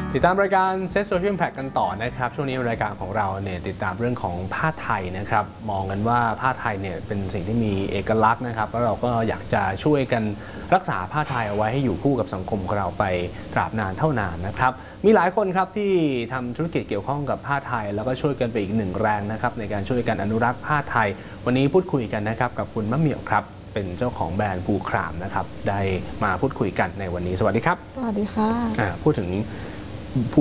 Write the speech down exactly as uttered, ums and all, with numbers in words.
ติดตามรายการ Set Social Impact กันต่อนะครับช่วงนี้รายการของเราเนี่ยติดตามเรื่องของผ้าไทยนะครับมองกันว่าผ้าไทยเนี่ยเป็นสิ่งที่มีเอกลักษณ์นะครับแล้วเราก็อยากจะช่วยกันรักษาผ้าไทยเอาไว้ให้อยู่คู่กับสังคมของเราไปตราบนานเท่านานนะครับมีหลายคนครับที่ทำธุรกิจเกี่ยวข้องกับผ้าไทยแล้วก็ช่วยกันไปอีกหนึ่งแรงนะครับในการช่วยกันอนุรักษ์ผ้าไทยวันนี้พูดคุยกันนะครับกับคุณมะเหมี่ยวครับเป็นเจ้าของแบรนด์ภูครามนะครับได้มาพูดคุยกันในวันนี้สวัสดีครับสวัสดีค่ะพูดถึง